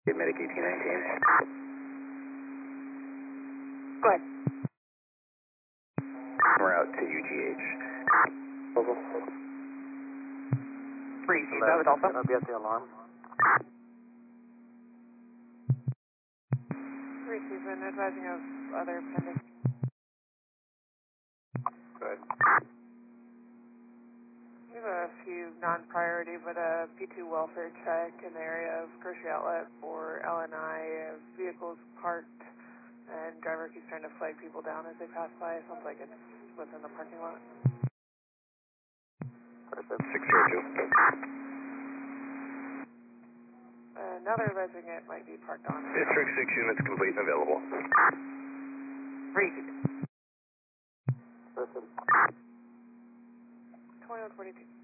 Medic 1819. Go ahead. We're out to UGH. Breeze, you have it also? I'll be at the alarm. Breeze, we've been advising of other pending. Good. We have a few non-priority, but a P2 welfare check in the area of grocery outlet for LNI. Vehicles parked, and driver keeps trying to flag people down as they pass by. Sounds like it's within the parking lot. 602. Another resident might be parked on. District 6 units complete and available. Breeze. Listen. 2142.